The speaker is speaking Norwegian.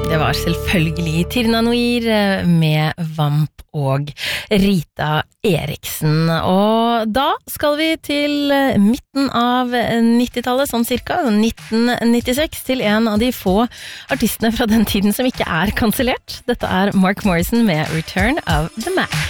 Det var selvfølgelig Tirna Noir med Vamp og Rita Eriksen. Og da skal vi til midten av 90-tallet, sånn cirka 1996, til en av de få artistene fra den tiden som ikke er kansellert. Dette er Mark Morrison med Return of the Mac.